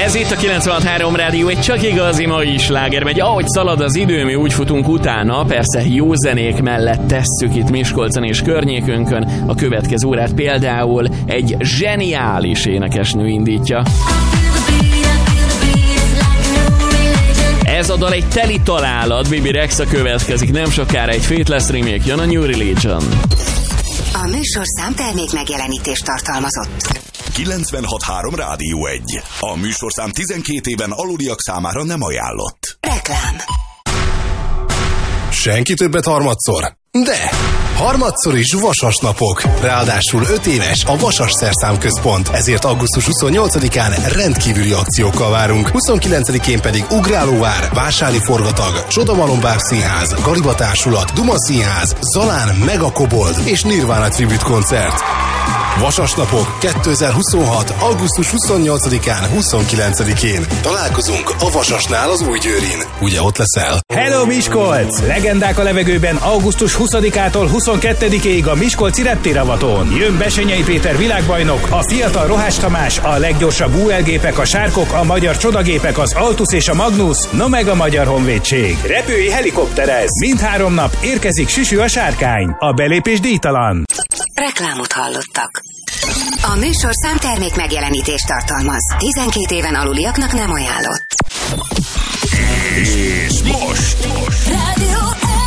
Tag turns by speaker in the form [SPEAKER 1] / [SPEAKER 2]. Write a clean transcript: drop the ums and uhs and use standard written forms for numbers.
[SPEAKER 1] Ez itt a 96.3 Rádió, egy csak igazi mai sláger megy. Ahogy szalad az idő, mi úgy futunk utána, persze jó zenék mellett tesszük itt Miskolcon és környékünkön. A következő órát például egy zseniális énekesnő indítja. Ez a dal egy teli találat, Bibi Rexha következik, nem sokára egy Faithless remake, jön a New Religion.
[SPEAKER 2] A műsorszám termék megjelenítést tartalmazott.
[SPEAKER 3] 96.3 Rádió 1. A műsorszám 12 éven aluliak számára nem ajánlott.
[SPEAKER 2] Reklám.
[SPEAKER 4] Senki többet harmadszor? De! Harmadszor is Vasas napok. Ráadásul 5 éves a Vasas Szerszámközpont. Ezért augusztus 28-án rendkívüli akciókkal várunk. 29-én pedig Ugrálóvár, Vásárli Forgatag, Csodamalom Színház, Galiba Társulat, Duma Színház, Zalán Mega Kobold és Nirvana Tribute koncert. Vasas napok 2026. augusztus 28-án, 29-én. Találkozunk a Vasasnál az Újgyőrin. Ugye ott leszel?
[SPEAKER 5] Hello Miskolc! Legendák a levegőben augusztus 20-ától 22-ig a Miskolci reptéravaton. Jön Besenyei Péter világbajnok, a fiatal Rohács Tamás, a leggyorsabb UL-gépek, a Sárkok, a magyar csodagépek, az Altus és a Magnus, no meg a Magyar Honvédség. Repülői helikopterez. Mindhárom nap érkezik Süsű a Sárkány. A belépés díjtalan.
[SPEAKER 2] Reklámot hallottak. A műsorszám termék megjelenítést tartalmaz. 12 éven aluliaknak nem ajánlott.
[SPEAKER 3] És most.
[SPEAKER 2] Rádió